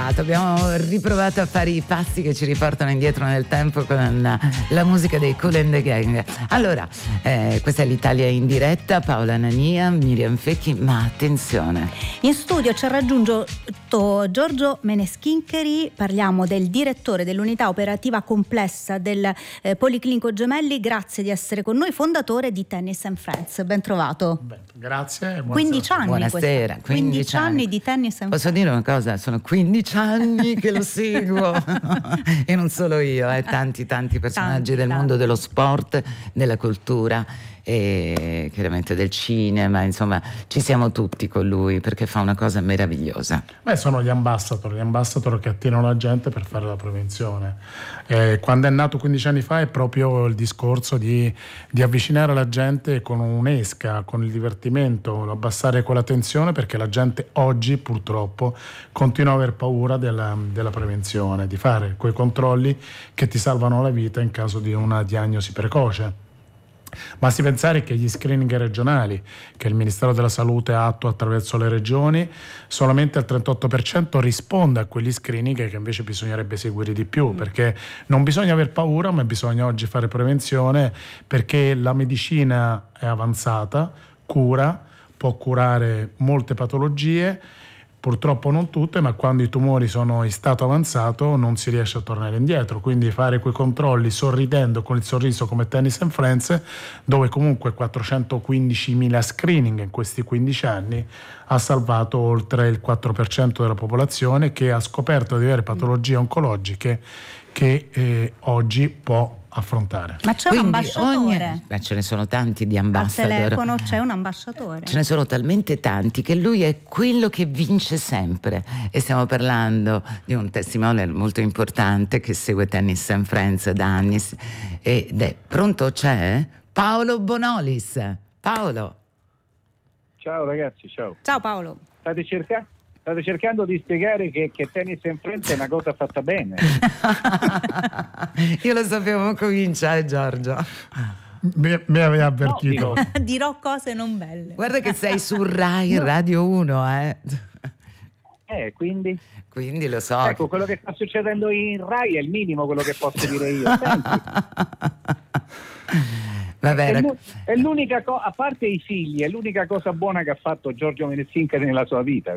abbiamo riprovato a fare i passi che ci riportano indietro nel tempo con la musica dei Kool and the Gang. Allora, questa è l'Italia in diretta, Paola Nania, Miriam Fecchi, ma attenzione. In studio ci ha raggiunto Giorgio Meneschincheri, parliamo del direttore dell'unità operativa complessa del Policlinico Gemelli, grazie di essere con noi, fondatore di Tennis and Friends, ben trovato. Grazie. 15 anni. Buonasera. 15 anni di Tennis and Friends. Posso dire una cosa? Sono 15 anni che lo seguo e non solo io, tanti personaggi del mondo dello sport, della cultura e chiaramente del cinema, insomma ci siamo tutti con lui perché fa una cosa meravigliosa. Sono gli ambassador che attirano la gente per fare la prevenzione. Quando è nato 15 anni fa è proprio il discorso di avvicinare la gente con un'esca, con il divertimento, abbassare quella tensione, perché la gente oggi purtroppo continua a aver paura della prevenzione, di fare quei controlli che ti salvano la vita in caso di una diagnosi precoce. Basti pensare che gli screening regionali che il Ministero della Salute attua attraverso le regioni, solamente il 38% risponde a quegli screening che invece bisognerebbe seguire di più, perché non bisogna aver paura, ma bisogna oggi fare prevenzione, perché la medicina è avanzata, può curare molte patologie, purtroppo non tutte, ma quando i tumori sono in stato avanzato non si riesce a tornare indietro, quindi fare quei controlli sorridendo, con il sorriso, come Tennis and Friends, dove comunque 415.000 screening in questi 15 anni ha salvato oltre il 4% della popolazione, che ha scoperto di avere patologie oncologiche che oggi può affrontare. Ma c'è un ambasciatore? Ce ne sono tanti di ambassador. Al telefono c'è un ambasciatore. Ce ne sono talmente tanti che lui è quello che vince sempre, e stiamo parlando di un testimonial molto importante che segue Tennis and Friends da anni ed è pronto, c'è Paolo Bonolis. Paolo. Ciao ragazzi, ciao. Ciao Paolo. State cercando di spiegare che Tennis and Friends è una cosa fatta bene. Io lo sapevo cominciare, Giorgio. Mi aveva avvertito. No, dirò cose non belle. Guarda che sei su Rai Radio 1, Quindi? Quindi lo so. Ecco, quello che sta succedendo in Rai è il minimo quello che posso dire io. Vabbè, è l'unica cosa, a parte i figli, è l'unica cosa buona che ha fatto Giorgio Meneschincheri nella sua vita.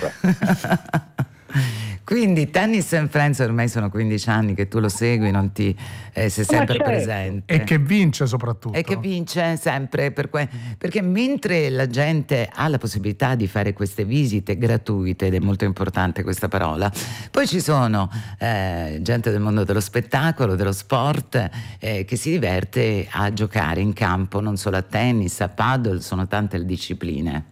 Quindi Tennis and Friends ormai sono 15 anni che tu lo segui, non ti sei sempre presente. E che vince soprattutto. E che vince sempre, perché mentre la gente ha la possibilità di fare queste visite gratuite, ed è molto importante questa parola, poi ci sono gente del mondo dello spettacolo, dello sport, che si diverte a giocare in campo, non solo a tennis, a paddle, sono tante le discipline.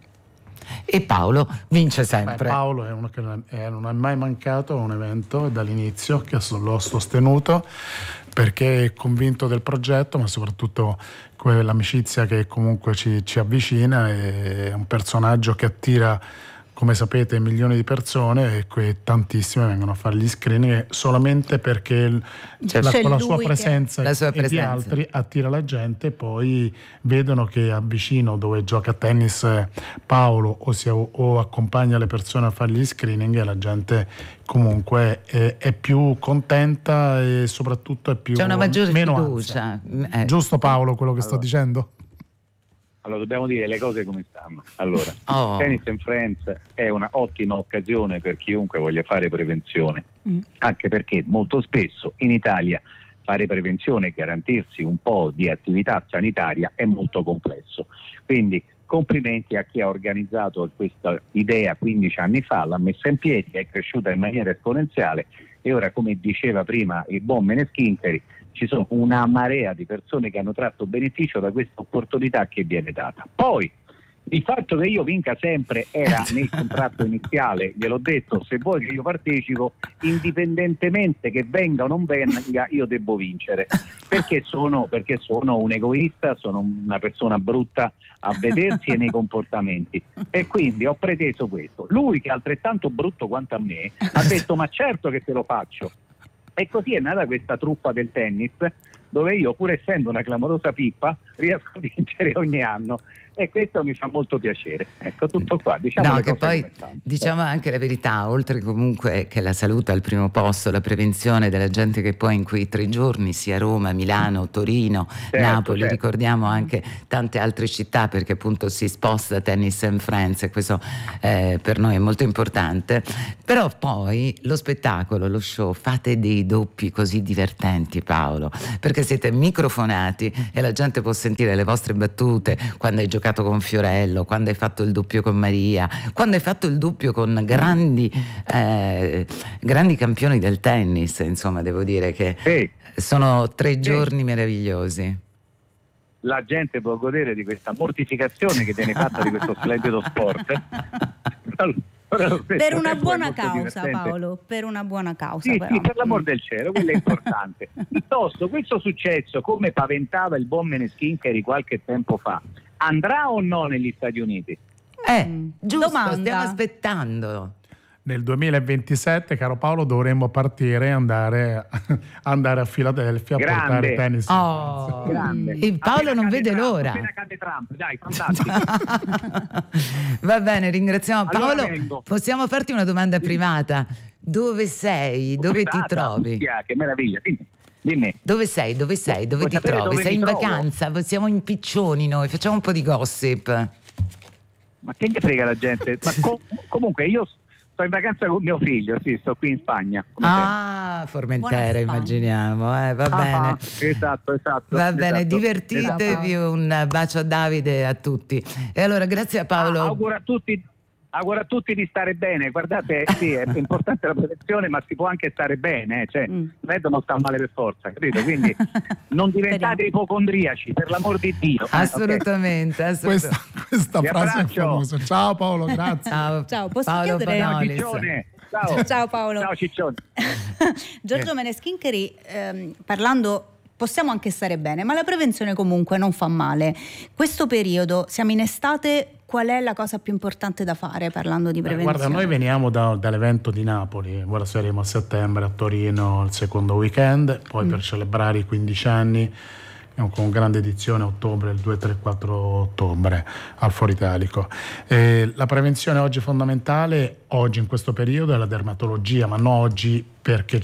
E Paolo vince sempre. Paolo è uno che non è mai mancato a un evento dall'inizio, che l'ho sostenuto perché è convinto del progetto, ma soprattutto quell'amicizia che comunque ci avvicina. È un personaggio che attira, come sapete, milioni di persone, e tantissime vengono a fare gli screening solamente perché con la sua presenza e di altri attira la gente. Poi vedono che a vicino, dove gioca a tennis Paolo, o accompagna le persone a fare gli screening, e la gente comunque è più contenta, e soprattutto è più, c'è una maggiore meno fiducia. Giusto Paolo quello che sto dicendo? Allora, dobbiamo dire le cose come stanno. Allora, Tennis and Friends è una ottima occasione per chiunque voglia fare prevenzione, anche perché molto spesso in Italia fare prevenzione e garantirsi un po' di attività sanitaria è molto complesso. Quindi complimenti a chi ha organizzato questa idea 15 anni fa, l'ha messa in piedi, è cresciuta in maniera esponenziale, e ora, come diceva prima il buon Meneschincheri, ci sono una marea di persone che hanno tratto beneficio da questa opportunità che viene data. Poi il fatto che io vinca sempre era nel contratto iniziale, gliel'ho detto: se vuoi che io partecipo, indipendentemente che venga o non venga, io devo vincere, perché sono un egoista, sono una persona brutta a vedersi e nei comportamenti, e quindi ho preteso questo. Lui, che è altrettanto brutto quanto a me, ha detto: ma certo che te lo faccio. E così è nata questa truppa del tennis, dove io, pur essendo una clamorosa pippa, riesco a vincere ogni anno. e questo mi fa molto piacere. Ecco, tutto qua. Diciamo che poi diciamo anche la verità, oltre comunque che la salute al primo posto, la prevenzione della gente che poi in quei 3 giorni sia Roma, Milano, Torino, Napoli, ricordiamo anche tante altre città, perché appunto si sposta Tennis and Friends e questo per noi è molto importante. Però poi lo spettacolo, lo show, fate dei doppi così divertenti, Paolo, perché siete microfonati e la gente può sentire le vostre battute quando hai giocato con Fiorello, quando hai fatto il doppio con Maria, quando hai fatto il doppio con grandi campioni del tennis. Insomma, devo dire che sono 3 giorni meravigliosi. La gente può godere di questa mortificazione che viene fatta di questo splendido sport. Per una buona causa, Paolo, per una buona causa. Sì, però. Sì, per l'amor del cielo, quello è importante. Piuttosto, questo successo, come paventava il buon Meneschinkeri qualche tempo fa, andrà o no negli Stati Uniti? Giusto, Domanda. Stiamo aspettando. Nel 2027, caro Paolo, dovremmo partire e andare a Filadelfia a portare tennis. Grande. E Paolo non vede l'ora. Appena cade Trump, dai, fantastico. Va bene, ringraziamo Allora Paolo. Possiamo farti una domanda privata? Dove sei? Dove ti trovi? Che meraviglia, dimmi. Dove sei? Dove ti trovi? Dove Sei in trovo? vacanza? Siamo in piccioni noi, facciamo un po' di gossip. Ma che ne frega la gente? Ma comunque io sto in vacanza con mio figlio, sì, sto qui in Spagna. Formentera, immaginiamo, va bene. Esatto. Va bene, divertitevi, un bacio a Davide e a tutti. E allora, grazie a Paolo. Auguro a tutti di stare bene. Guardate, sì, è importante la prevenzione, ma si può anche stare bene, cioè non sta male per forza, capito? Quindi non diventate ipocondriaci, per l'amor di Dio. Assolutamente. Questa frase è famosa. Ciao Paolo, grazie. Ciao, posso Paolo chiedere? Bonolis. Ciao Paolo. Ciao Ciccione. Giorgio Meneschinkeri, parlando, possiamo anche stare bene, ma la prevenzione comunque non fa male. Questo periodo, siamo in estate, qual è la cosa più importante da fare parlando di prevenzione? Guarda, noi veniamo dall'evento di Napoli, ora saremo a settembre a Torino il secondo weekend, poi per celebrare i 15 anni con grande edizione a ottobre, il 2, 3, 4 ottobre al Foro Italico. La prevenzione oggi è fondamentale, oggi in questo periodo è la dermatologia, ma non oggi perché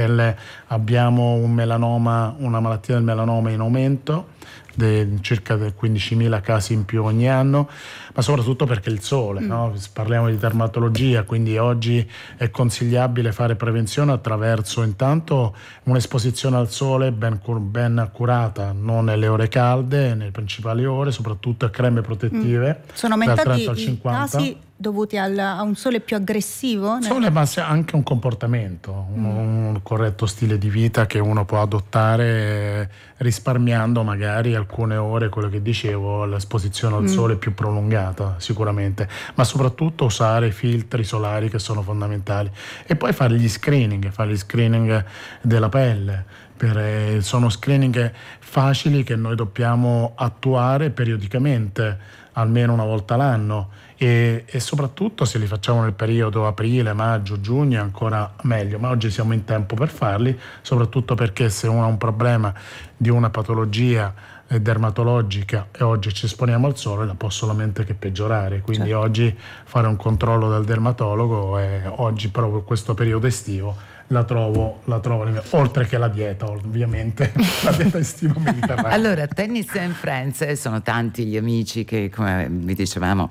abbiamo una malattia del melanoma in aumento, circa 15.000 casi in più ogni anno, ma soprattutto perché il sole, no? Parliamo di dermatologia, quindi oggi è consigliabile fare prevenzione attraverso intanto un'esposizione al sole ben accurata, non nelle ore calde, nelle principali ore, soprattutto creme protettive. Sono aumentati i casi dovuti a un sole più aggressivo? Sole, ma anche un comportamento, un corretto stile di vita che uno può adottare risparmiando magari alcune ore, quello che dicevo, l'esposizione al sole più prolungata sicuramente, ma soprattutto usare i filtri solari che sono fondamentali e poi fare gli screening della pelle. Sono screening facili che noi dobbiamo attuare periodicamente, almeno una volta l'anno. E soprattutto se li facciamo nel periodo aprile, maggio, giugno è ancora meglio, ma oggi siamo in tempo per farli, soprattutto perché se uno ha un problema di una patologia dermatologica e oggi ci esponiamo al sole la può solamente che peggiorare, quindi oggi fare un controllo dal dermatologo oggi proprio questo periodo estivo la trovo oltre che la dieta, ovviamente la dieta estiva mediterranea. Allora, Tennis and Friends, sono tanti gli amici che, come vi dicevamo,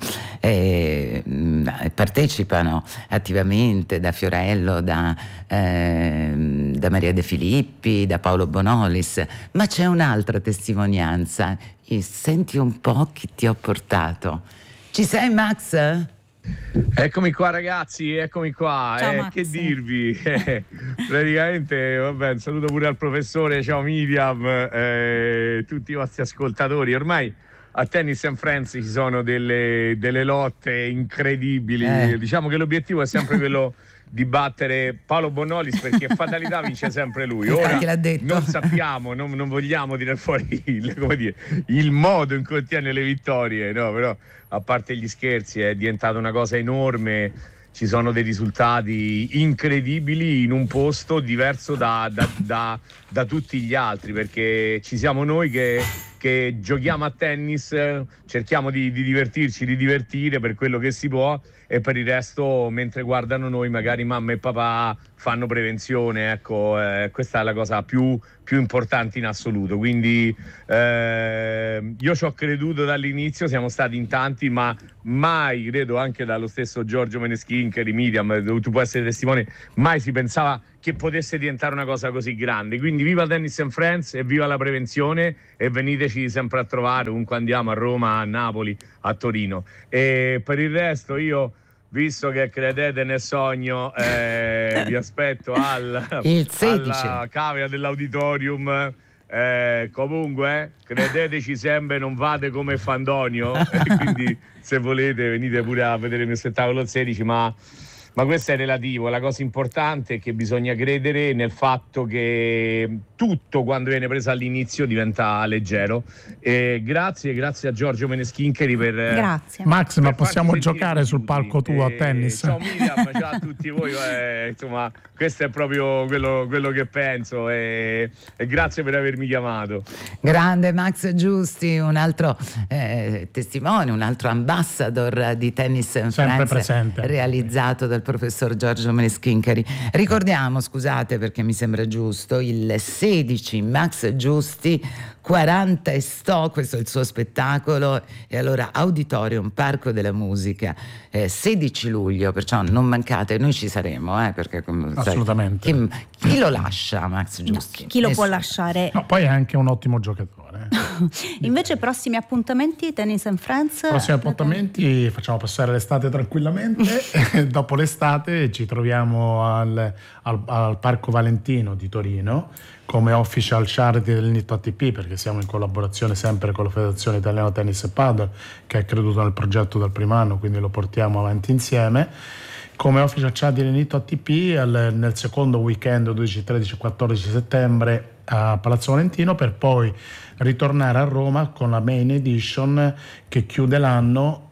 partecipano attivamente, da Fiorello, da Maria De Filippi, da Paolo Bonolis, ma c'è un'altra testimonianza. Senti un po' chi ti ho portato. Ci sei, Max? Eccomi qua ragazzi, eccomi qua. Ciao, che dirvi? Praticamente, vabbè, un saluto pure al professore, ciao Miriam, tutti i vostri ascoltatori. Ormai a Tennis and Friends ci sono delle lotte incredibili. Diciamo che l'obiettivo è sempre quello di battere Paolo Bonolis, perché fatalità vince sempre lui. Ora non sappiamo, non vogliamo dire fuori il modo in cui ottiene le vittorie, no? Però a parte gli scherzi è diventata una cosa enorme, ci sono dei risultati incredibili in un posto diverso da tutti gli altri, perché ci siamo noi che che giochiamo a tennis, cerchiamo di divertirci, di divertire per quello che si può, e per il resto, mentre guardano noi, magari mamma e papà fanno prevenzione, ecco, questa è la cosa più importante in assoluto. Quindi io ci ho creduto dall'inizio, siamo stati in tanti, ma mai, credo anche dallo stesso Giorgio Meneschincheri, Miriam, tu puoi essere testimone, mai si pensava che potesse diventare una cosa così grande. Quindi viva Tennis and Friends e viva la prevenzione, e veniteci sempre a trovare ovunque andiamo, a Roma, a Napoli, a Torino. E per il resto io, visto che credete nel sogno, vi aspetto il 16 alla cavea dell'auditorium. Comunque credeteci sempre, non fate come Fandonio. Quindi se volete venite pure a vedere il mio spettacolo il 16, ma questo è relativo. La cosa importante è che bisogna credere nel fatto che tutto, quando viene preso all'inizio, diventa leggero. Grazie a Giorgio Meneschincheri per... Grazie. Max, ma possiamo giocare sul palco tuo a tennis? Ciao Miriam, ciao a tutti voi. Insomma, questo è proprio quello che penso, e grazie per avermi chiamato. Grande Max Giusti, un altro testimone, un altro ambassador di Tennis and sempre Friends, presente, realizzato dal professor Giorgio Meneschincheri. Ricordiamo, scusate perché mi sembra giusto, il 16 Max Giusti, 40 e sto, questo è il suo spettacolo, e allora Auditorium Parco della Musica, 16 luglio, perciò non mancate, noi ci saremo, perché assolutamente. Chi lo lascia Max Giusti? No, chi lo può lasciare? No, poi è anche un ottimo giocatore. Invece prossimi appuntamenti Tennis and Friends? Prossimi appuntamenti, facciamo passare l'estate tranquillamente. Dopo l'estate ci troviamo al Parco Valentino di Torino come official charity del NIT ATP, perché siamo in collaborazione sempre con la Federazione Italiana Tennis e Padel, che ha creduto nel progetto dal primo anno, quindi lo portiamo avanti insieme. Come official charity del NIT ATP nel secondo weekend 12, 13 e 14 settembre a Palazzo Valentino, per poi ritornare a Roma con la main edition che chiude l'anno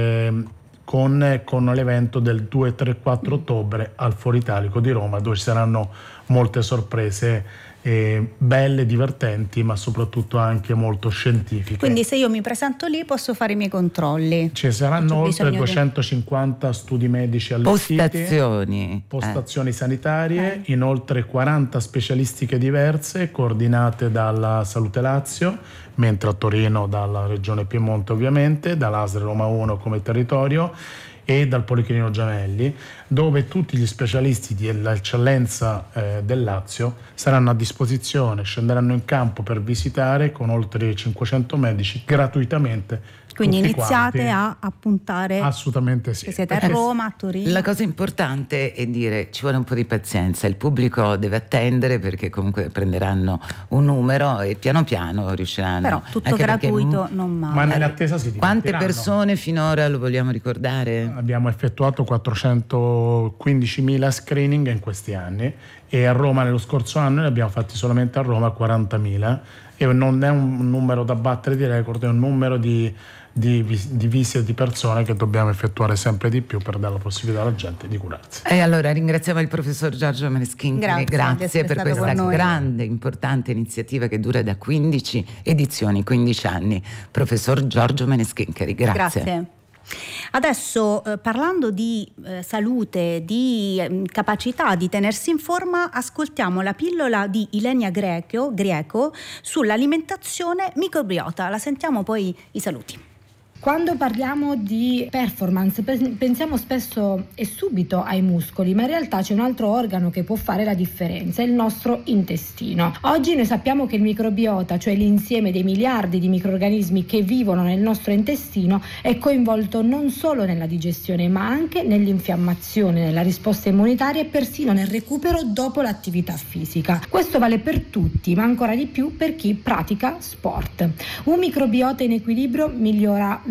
con l'evento del 2, 3, 4 ottobre al Foro Italico di Roma, dove ci saranno molte sorprese belle, divertenti, ma soprattutto anche molto scientifiche. Quindi se io mi presento lì posso fare i miei controlli. Ci saranno oltre 250 studi medici allestiti, postazioni sanitarie, in oltre 40 specialistiche diverse coordinate dalla Salute Lazio, mentre a Torino dalla Regione Piemonte ovviamente, dall'ASL Roma 1 come territorio e dal Policlinico Gemelli, dove tutti gli specialisti dell'eccellenza del Lazio saranno a disposizione, scenderanno in campo per visitare con oltre 500 medici gratuitamente. Quindi iniziate a puntare. Assolutamente sì. Se siete a Roma, a Torino. La cosa importante è dire ci vuole un po' di pazienza, il pubblico deve attendere, perché comunque prenderanno un numero e piano piano riusciranno. Però tutto gratuito non male. Ma nell'attesa si divertiranno. Quante persone finora, lo vogliamo ricordare? Abbiamo effettuato 415.000 screening in questi anni, e a Roma nello scorso anno ne abbiamo fatti solamente a Roma 40.000, e non è un numero da battere di record, è un numero di visite di persone che dobbiamo effettuare sempre di più per dare la possibilità alla gente di curarsi. E allora ringraziamo il professor Giorgio Meneschincheri, grazie per questa grande, importante iniziativa che dura da 15 edizioni, 15 anni. Professor Giorgio Meneschincheri, grazie. Adesso parlando di salute, di capacità di tenersi in forma, ascoltiamo la pillola di Ilenia Greco sull'alimentazione microbiota. La sentiamo, poi i saluti. Quando parliamo di performance pensiamo spesso e subito ai muscoli, ma in realtà c'è un altro organo che può fare la differenza, il nostro intestino. Oggi noi sappiamo che il microbiota, cioè l'insieme dei miliardi di microrganismi che vivono nel nostro intestino, è coinvolto non solo nella digestione ma anche nell'infiammazione, nella risposta immunitaria e persino nel recupero dopo l'attività fisica. Questo vale per tutti, ma ancora di più per chi pratica sport. Un microbiota in equilibrio migliora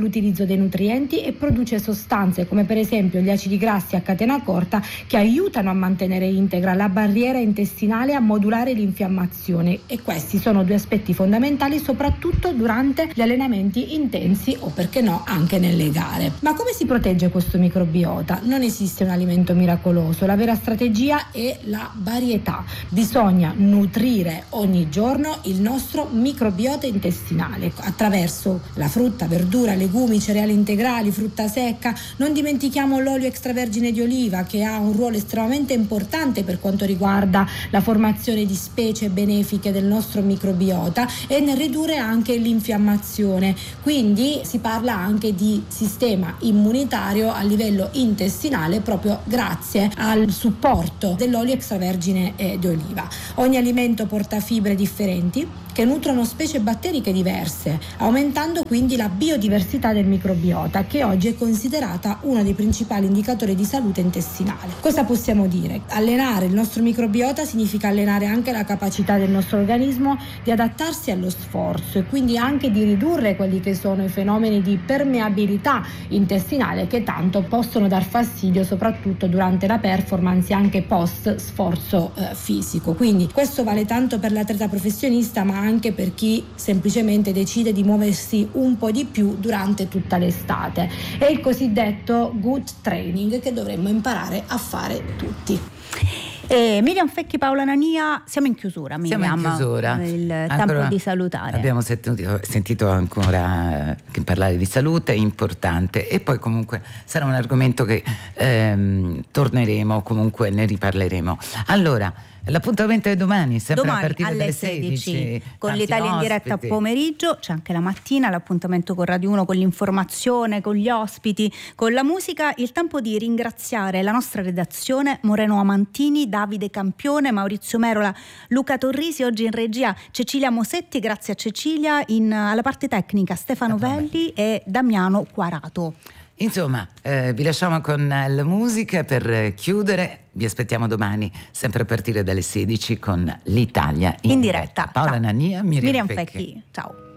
l'utilizzo dei nutrienti e produce sostanze come per esempio gli acidi grassi a catena corta che aiutano a mantenere integra la barriera intestinale e a modulare l'infiammazione, e questi sono due aspetti fondamentali soprattutto durante gli allenamenti intensi o perché no anche nelle gare. Ma come si protegge questo microbiota? Non esiste un alimento miracoloso, la vera strategia è la varietà. Bisogna nutrire ogni giorno il nostro microbiota intestinale attraverso la frutta, verdura, legumi, cereali integrali, frutta secca. Non dimentichiamo l'olio extravergine di oliva, che ha un ruolo estremamente importante per quanto riguarda la formazione di specie benefiche del nostro microbiota e nel ridurre anche l'infiammazione. Quindi si parla anche di sistema immunitario a livello intestinale proprio grazie al supporto dell'olio extravergine di oliva. Ogni alimento porta fibre differenti che nutrono specie batteriche diverse, aumentando quindi la biodiversità del microbiota, che oggi è considerata uno dei principali indicatori di salute intestinale. Cosa possiamo dire? Allenare il nostro microbiota significa allenare anche la capacità del nostro organismo di adattarsi allo sforzo e quindi anche di ridurre quelli che sono i fenomeni di permeabilità intestinale che tanto possono dar fastidio soprattutto durante la performance e anche post sforzo fisico. Quindi questo vale tanto per l'atleta professionista ma anche per chi semplicemente decide di muoversi un po' di più durante tutta l'estate. È il cosiddetto good training che dovremmo imparare a fare tutti. Miriam Fecchi, Paola Nania, siamo in chiusura. Miriam, siamo in chiusura. Il ancora, tempo di salutare. Abbiamo sentito ancora che parlare di salute è importante, e poi comunque sarà un argomento che torneremo, comunque ne riparleremo. Allora, l'appuntamento è domani, sempre a partire alle dalle 16 con l'Italia in diretta a ospiti. pomeriggio, c'è anche la mattina l'appuntamento con Radio 1, con l'informazione, con gli ospiti, con la musica. Il tempo di ringraziare la nostra redazione: Moreno Amantini, Davide Campione, Maurizio Merola, Luca Torrisi, oggi in regia Cecilia Mosetti, grazie a Cecilia, alla parte tecnica Stefano Velli e Damiano Quarato. Insomma, vi lasciamo con la musica per chiudere. Vi aspettiamo domani, sempre a partire dalle 16 con l'Italia in diretta. Paola Ciao. Nania, Miriam Fecchi. Ciao.